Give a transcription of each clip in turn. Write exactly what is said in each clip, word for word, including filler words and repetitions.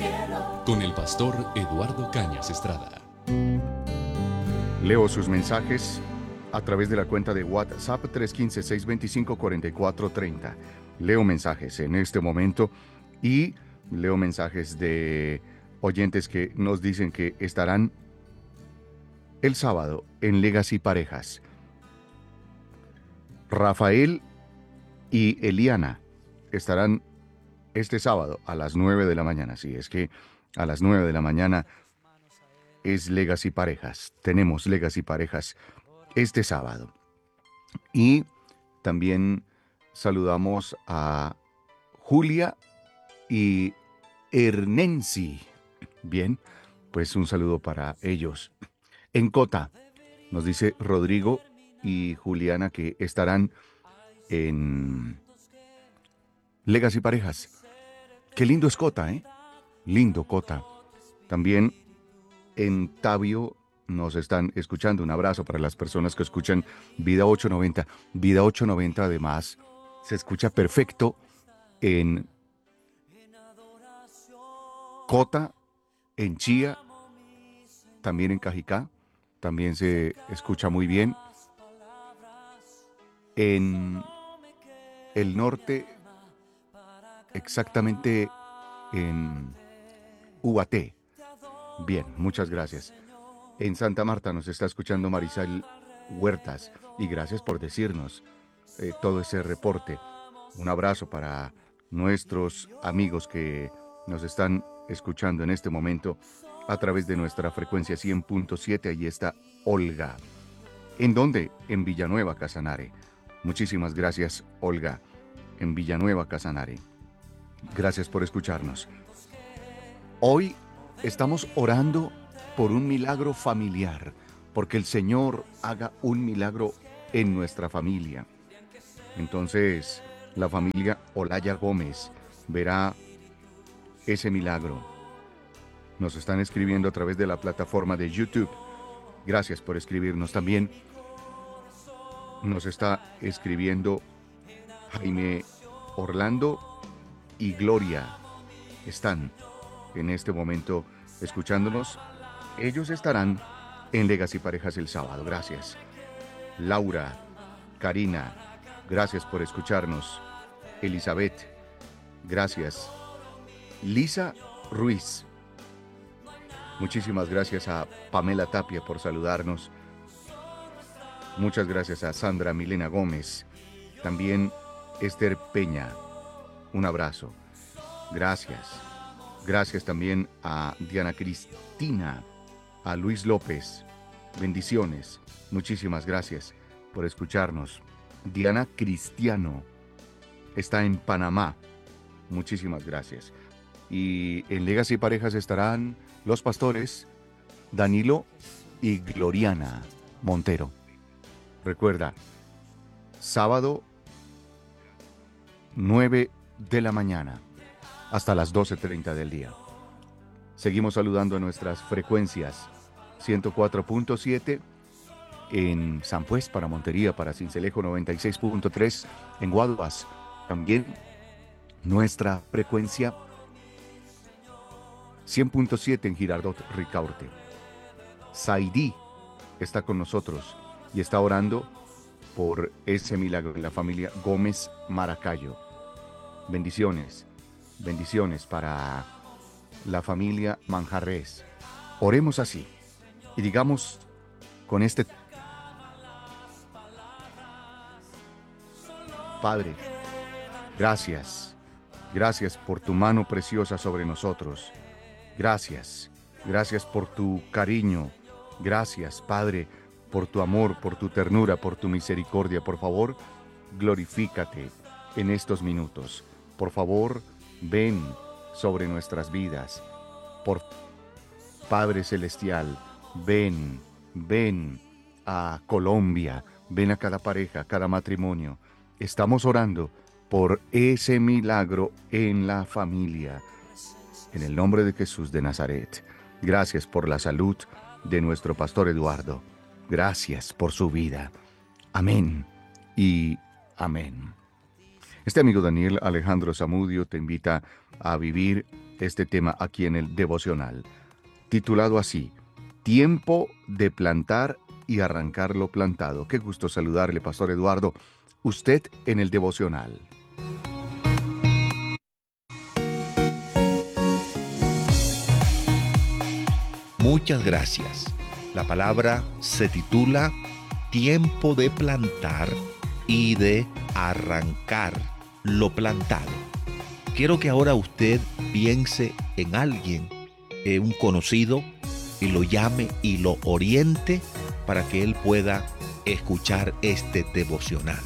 Con el pastor Eduardo Cañas Estrada. Leo sus mensajes a través de la cuenta de WhatsApp tres uno cinco, seis dos cinco, cuatro cuatro tres cero. Leo mensajes en este momento y leo mensajes de oyentes que nos dicen que estarán el sábado en Legacy Parejas. Rafael y Eliana estarán este sábado a las nueve de la mañana. Sí, es que a las nueve de la mañana es Legacy Parejas. Tenemos Legacy Parejas este sábado. Y también saludamos a Julia y Ernensi. Bien, pues un saludo para ellos. En Cota, nos dice Rodrigo y Juliana que estarán en Legacy Parejas. Qué lindo es Cota, ¿eh? Lindo Cota. También en Tabio nos están escuchando. Un abrazo para las personas que escuchan Vida ochocientos noventa. Vida ochocientos noventa además se escucha perfecto en Cota, en Chía, también en Cajicá. También se escucha muy bien. En el norte, exactamente en Ubaté. Bien, muchas gracias. En Santa Marta nos está escuchando Marisol Huertas y gracias por decirnos eh, todo ese reporte. Un abrazo para nuestros amigos que nos están escuchando en este momento a través de nuestra frecuencia cien punto siete. Ahí está Olga. ¿En dónde? En Villanueva, Casanare. Muchísimas gracias, Olga, en Villanueva, Casanare. Gracias por escucharnos. Hoy estamos orando por un milagro familiar, porque el Señor haga un milagro en nuestra familia. Entonces, la familia Olaya Gómez verá ese milagro. Nos están escribiendo a través de la plataforma de YouTube. Gracias por escribirnos también. Nos está escribiendo Jaime Orlando y Gloria. Están en este momento escuchándonos. Ellos estarán en Legacy Parejas el sábado. Gracias. Laura, Karina, gracias por escucharnos. Elizabeth, gracias. Lisa Ruiz, muchísimas gracias a Pamela Tapia por saludarnos. Muchas gracias a Sandra Milena Gómez. También Esther Peña, un abrazo. Gracias. Gracias también a Diana Cristina, a Luis López. Bendiciones. Muchísimas gracias por escucharnos. Diana Cristiano está en Panamá. Muchísimas gracias. Y en Legacy Parejas estarán los pastores Danilo y Gloriana Montero. Recuerda, sábado nueve de la mañana hasta las doce treinta del día. Seguimos saludando a nuestras frecuencias ciento cuatro punto siete en San Pues para Montería, para Sincelejo noventa y seis punto tres en Guaduas. También nuestra frecuencia cien punto siete en Girardot Ricaurte. Saidí está con nosotros y está orando por ese milagro en la familia Gómez Maracayo. Bendiciones, bendiciones para la familia Manjarres. Oremos así y digamos con este: Padre, gracias, gracias por tu mano preciosa sobre nosotros. Gracias, gracias por tu cariño. Gracias, Padre, por tu amor, por tu ternura, por tu misericordia. Por favor, glorifícate en estos minutos. Por favor, ven sobre nuestras vidas. Por Padre Celestial, ven, ven a Colombia, ven a cada pareja, a cada matrimonio. Estamos orando por ese milagro en la familia. En el nombre de Jesús de Nazaret, gracias por la salud de nuestro pastor Eduardo. Gracias por su vida. Amén y amén. Este amigo Daniel Alejandro Zamudio te invita a vivir este tema aquí en el devocional, titulado así: Tiempo de plantar y arrancar lo plantado. Qué gusto saludarle, Pastor Eduardo. Usted en el devocional. Muchas gracias. La palabra se titula Tiempo de plantar y de arrancar lo plantado. Quiero que ahora usted piense en alguien, en un conocido, y lo llame y lo oriente para que él pueda escuchar este devocional.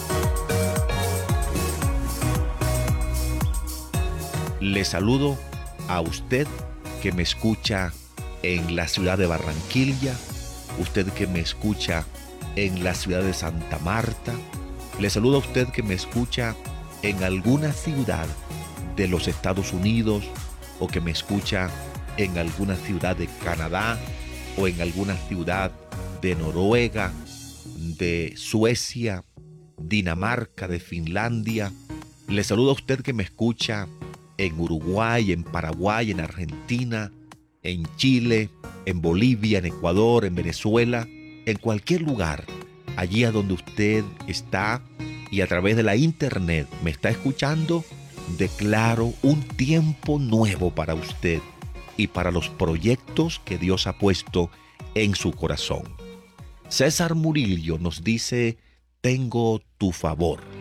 Le saludo a usted que me escucha en la ciudad de Barranquilla, usted que me escucha en la ciudad de Santa Marta, le saludo a usted que me escucha en alguna ciudad de los Estados Unidos o que me escucha en alguna ciudad de Canadá o en alguna ciudad de Noruega, de Suecia, Dinamarca, de Finlandia. Le saludo a usted que me escucha en Uruguay, en Paraguay, en Argentina, en Chile, en Bolivia, en Ecuador, en Venezuela, en cualquier lugar, allí a donde usted está y a través de la internet me está escuchando, declaro un tiempo nuevo para usted y para los proyectos que Dios ha puesto en su corazón. César Murillo nos dice: tengo tu favor.